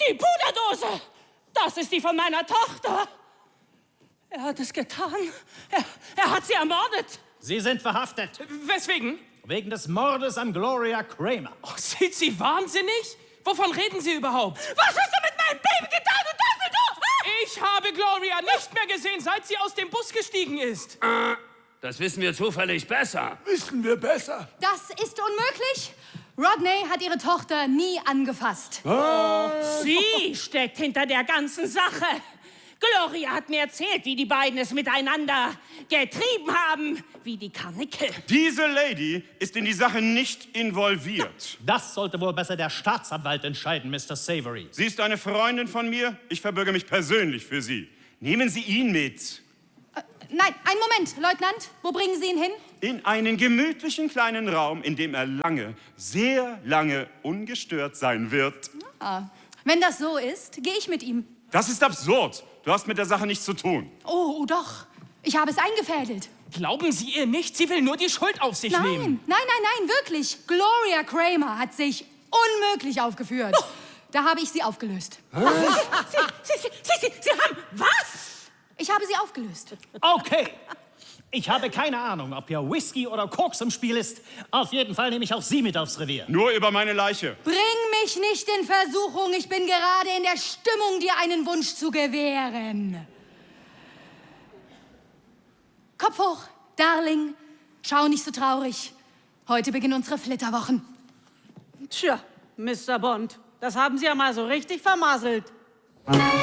Die Puderdose! Das ist die von meiner Tochter! Er hat es getan. Er hat sie ermordet. Sie sind verhaftet. Weswegen? Wegen des Mordes an Gloria Kramer. Oh, sind Sie wahnsinnig? Wovon reden Sie überhaupt? Was hast du mit meinem Baby getan, du Teufel, du? Ich habe Gloria nicht mehr gesehen, seit sie aus dem Bus gestiegen ist. Das wissen wir zufällig besser. Wissen wir besser. Das ist unmöglich. Rodney hat ihre Tochter nie angefasst. Sie steckt hinter der ganzen Sache. Gloria hat mir erzählt, wie die beiden es miteinander getrieben haben, wie die Karnickel. Diese Lady ist in die Sache nicht involviert. Das sollte wohl besser der Staatsanwalt entscheiden, Mr. Savory. Sie ist eine Freundin von mir. Ich verbürge mich persönlich für sie. Nehmen Sie ihn mit. Nein, einen Moment, Leutnant. Wo bringen Sie ihn hin? In einen gemütlichen kleinen Raum, in dem er lange, sehr lange ungestört sein wird. Wenn das so ist, gehe ich mit ihm. Das ist absurd. Du hast mit der Sache nichts zu tun. Oh, doch. Ich habe es eingefädelt. Glauben Sie ihr nicht? Sie will nur die Schuld auf sich nehmen. Nein, wirklich. Gloria Kramer hat sich unmöglich aufgeführt. Da habe ich sie aufgelöst. Sie haben was? Ich habe sie aufgelöst. Okay. Ich habe keine Ahnung, ob hier Whisky oder Koks im Spiel ist. Auf jeden Fall nehme ich auch Sie mit aufs Revier. Nur über meine Leiche. Bring mich nicht in Versuchung. Ich bin gerade in der Stimmung, dir einen Wunsch zu gewähren. Kopf hoch, Darling. Schau nicht so traurig. Heute beginnen unsere Flitterwochen. Tja, Mr. Bond, das haben Sie ja mal so richtig vermasselt.